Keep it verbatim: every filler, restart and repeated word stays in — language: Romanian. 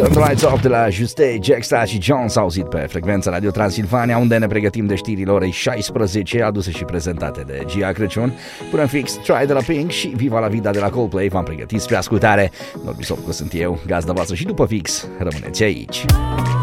Lights Off de la Juste, Jackstar și Jones auzit pe frecvența Radio Transilvania, unde ne pregătim de știrile orei șaisprezece, aduse și prezentate de Gia Crăciun. Până în fix, Try de la Pink și Viva la Vida de la Coldplay v-am pregătit spre ascultare. Norbi Sopcu sunt eu, gazda voastră, și după fix rămâneți aici.